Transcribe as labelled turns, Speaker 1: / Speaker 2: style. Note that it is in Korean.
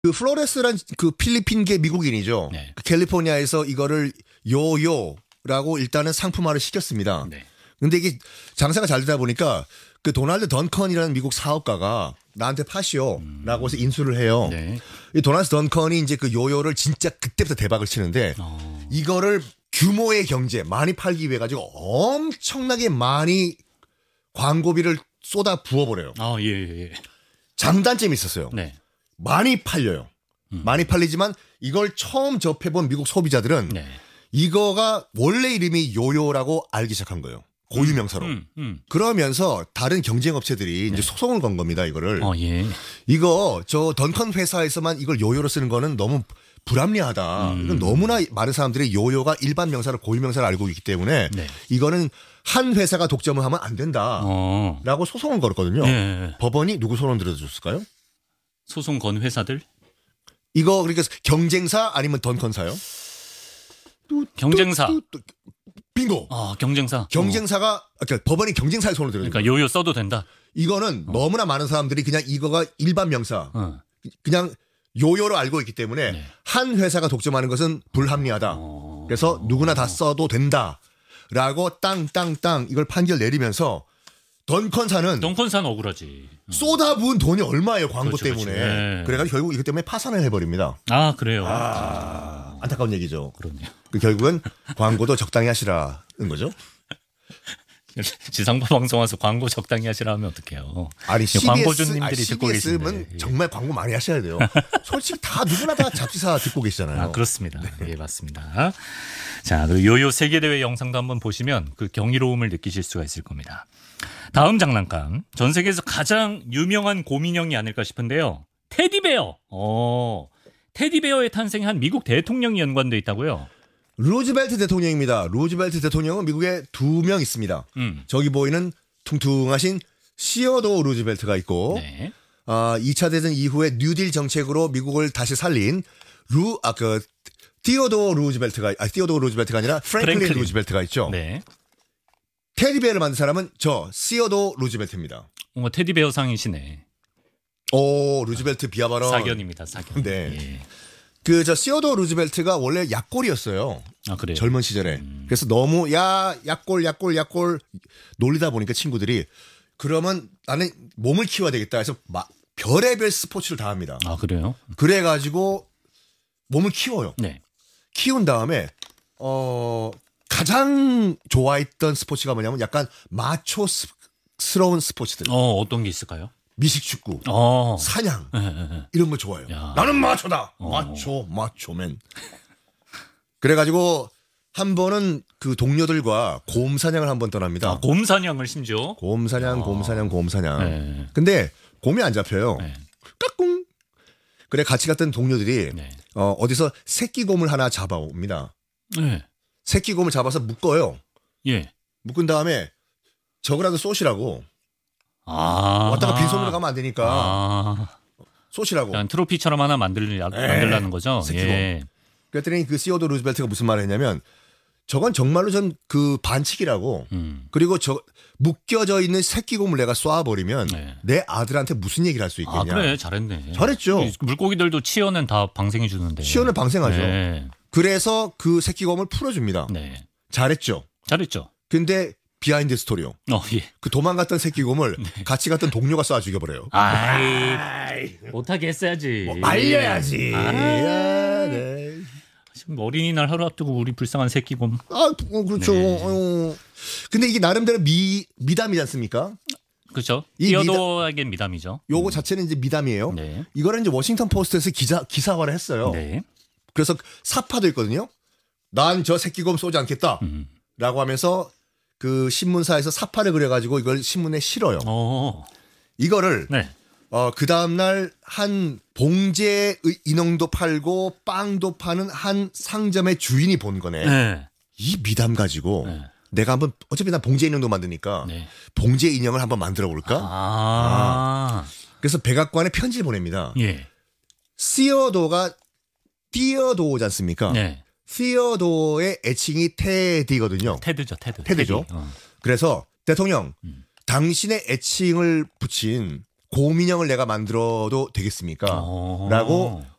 Speaker 1: 그 플로레스란 그 필리핀계 미국인이죠.
Speaker 2: 네.
Speaker 1: 그 캘리포니아에서 이거를 요요라고 일단은 상품화를 시켰습니다.
Speaker 2: 네.
Speaker 1: 근데 이게 장사가 잘 되다 보니까 그 도널드 던컨이라는 미국 사업가가 나한테 파시오라고 해서 인수를 해요.
Speaker 2: 네.
Speaker 1: 이 도널드 던컨이 이제 그 요요를 진짜 그때부터 대박을 치는데 이거를 규모의 경제 많이 팔기 위해 가지고 엄청나게 많이 광고비를 쏟아 부어버려요.
Speaker 2: 아, 예.
Speaker 1: 장단점이 있었어요.
Speaker 2: 네.
Speaker 1: 많이 팔려요. 많이 팔리지만 이걸 처음 접해본 미국 소비자들은
Speaker 2: 네.
Speaker 1: 이거가 원래 이름이 요요라고 알기 시작한 거예요. 고유명사로. 그러면서 다른 경쟁 업체들이 이제 소송을 건 겁니다. 이거를.
Speaker 2: 예.
Speaker 1: 이거 저 던컨 회사에서만 이걸 요요로 쓰는 거는 너무 불합리하다. 이건 너무나 많은 사람들이 요요가 일반 명사를 고유명사를 알고 있기 때문에
Speaker 2: 네.
Speaker 1: 이거는 한 회사가 독점을 하면 안 된다. 라고 소송을 걸었거든요.
Speaker 2: 예.
Speaker 1: 법원이 누구 소송 들어줬을까요?
Speaker 2: 소송 건 회사들?
Speaker 1: 이거 그러니까 경쟁사 아니면 던컨사요?
Speaker 2: 경쟁사.
Speaker 1: 빙고.
Speaker 2: 경쟁사.
Speaker 1: 경쟁사가 그러니까 법원이 경쟁사의 손을 들어요.
Speaker 2: 그러니까 요요 써도 된다.
Speaker 1: 이거는 너무나 많은 사람들이 그냥 이거가 일반 명사, 그냥 요요로 알고 있기 때문에
Speaker 2: 네.
Speaker 1: 한 회사가 독점하는 것은 불합리하다. 그래서 누구나 다 써도 된다라고 땅땅땅 이걸 판결 내리면서 던컨사는
Speaker 2: 억울하지.
Speaker 1: 쏟아부은 돈이 얼마예요 광고
Speaker 2: 그렇죠,
Speaker 1: 때문에.
Speaker 2: 그렇죠. 네.
Speaker 1: 그래가지고 결국 이것 때문에 파산을 해버립니다.
Speaker 2: 아, 그래요.
Speaker 1: 안타까운 얘기죠.
Speaker 2: 그렇네요.
Speaker 1: 결국은 광고도 적당히 하시라는 거죠.
Speaker 2: 지상파 방송 와서 광고 적당히 하시라 하면 어떡해요.
Speaker 1: 아니
Speaker 2: 광고주님들이 듣고
Speaker 1: CBS는
Speaker 2: 계신데.
Speaker 1: 정말 광고 많이 하셔야 돼요. 솔직히 다 누구나 다 잡지사 듣고 계시잖아요.
Speaker 2: 그렇습니다. 예, 맞습니다. 자, 그리고 요요 세계대회 영상도 한번 보시면 그 경이로움을 느끼실 수가 있을 겁니다. 다음 장난감. 전 세계에서 가장 유명한 곰인형이 아닐까 싶은데요. 테디베어. 테디베어의 탄생에 한 미국 대통령이 연관돼 있다고요.
Speaker 1: 루즈벨트 대통령입니다. 루즈벨트 대통령은 미국에 2명 있습니다. 저기 보이는 퉁퉁하신 시어도 루즈벨트가 있고
Speaker 2: 네.
Speaker 1: 2차 대전 이후에 뉴딜 정책으로 미국을 다시 살린 티오도 루즈벨트가 아니라 프랭클린 루즈벨트가 있죠.
Speaker 2: 네.
Speaker 1: 테디베어를 만든 사람은 시어도 루즈벨트입니다.
Speaker 2: 뭔가 테디베어 상이시네.
Speaker 1: 오, 루즈벨트 비하 발언.
Speaker 2: 사견입니다. 사견.
Speaker 1: 네. 예. 시어도 루즈벨트가 원래 약골이었어요.
Speaker 2: 그래요?
Speaker 1: 젊은 시절에. 그래서 너무 약골 놀리다 보니까 친구들이 그러면 나는 몸을 키워야 되겠다 해서 별의별 스포츠를 다 합니다.
Speaker 2: 그래요?
Speaker 1: 그래가지고 몸을 키워요.
Speaker 2: 네.
Speaker 1: 키운 다음에 가장 좋아했던 스포츠가 뭐냐면 약간 마초스러운 스포츠들.
Speaker 2: 어떤 게 있을까요?
Speaker 1: 미식축구, 사냥 이런 걸 좋아해요. 나는 마초다. 마초맨. 그래가지고 한 번은 그 동료들과 곰 사냥을 한번 떠납니다.
Speaker 2: 곰 사냥을 심지어?
Speaker 1: 곰 사냥.
Speaker 2: 네.
Speaker 1: 근데 곰이 안 잡혀요.
Speaker 2: 네.
Speaker 1: 까꿍. 그래 같이 갔던 동료들이
Speaker 2: 네.
Speaker 1: 어디서 새끼 곰을 하나 잡아옵니다.
Speaker 2: 네.
Speaker 1: 새끼 곰을 잡아서 묶어요.
Speaker 2: 예.
Speaker 1: 묶은 다음에 저거라도 쏘시라고. 왔다가 빈손으로 가면 안 되니까 쏘시라고.
Speaker 2: 트로피처럼 하나 만들라는 거죠.
Speaker 1: 새끼 곰.
Speaker 2: 예.
Speaker 1: 그랬더니 그 시어도 루즈벨트가 무슨 말을 했냐면 저건 정말로 전 그 반칙이라고. 그리고 묶여져 있는 새끼곰을 내가 쏴버리면
Speaker 2: 네.
Speaker 1: 내 아들한테 무슨 얘기를 할 수 있겠냐.
Speaker 2: 그래, 잘했네.
Speaker 1: 잘했죠.
Speaker 2: 물고기들도 치어는 다 방생해 주는데.
Speaker 1: 치어는 방생하죠.
Speaker 2: 네.
Speaker 1: 그래서 그 새끼곰을 풀어줍니다.
Speaker 2: 네.
Speaker 1: 잘했죠. 근데 비하인드 스토리요.
Speaker 2: 예.
Speaker 1: 그 도망갔던 새끼곰을 같이 갔던 동료가 쏴 죽여버려요.
Speaker 2: 못하게 했어야지.
Speaker 1: 말려야지. 네.
Speaker 2: 지금 어린이날 하루 앞두고 우리 불쌍한 새끼곰.
Speaker 1: 그렇죠.
Speaker 2: 네.
Speaker 1: 근데 이게 나름대로 미담이지 않습니까?
Speaker 2: 그렇죠. 티어도에겐 미담이죠.
Speaker 1: 요거 자체는 이제 미담이에요.
Speaker 2: 네.
Speaker 1: 이거는 이제 워싱턴 포스트에서 기사화를 했어요.
Speaker 2: 네.
Speaker 1: 그래서 사파도 있거든요. 난 저 새끼곰 쏘지 않겠다. 라고 하면서 그 신문사에서 사파를 그려가지고 이걸 신문에 실어요. 이거를
Speaker 2: 네.
Speaker 1: 그 다음날 한 봉제 인형도 팔고 빵도 파는 한 상점의 주인이 본 거네.
Speaker 2: 네.
Speaker 1: 이 미담 가지고 내가 한번 어차피 난 봉제 인형도 만드니까
Speaker 2: 네.
Speaker 1: 봉제 인형을 한번 만들어 볼까? 그래서 백악관에 편지를 보냅니다.
Speaker 2: 예.
Speaker 1: 시어도가 띠어도지 않습니까?
Speaker 2: 네.
Speaker 1: 시어도의 애칭이 테디거든요.
Speaker 2: 테드죠.
Speaker 1: 테드죠. 그래서 대통령 당신의 애칭을 붙인 고민형을 내가 만들어도 되겠습니까?
Speaker 2: 어.
Speaker 1: 라고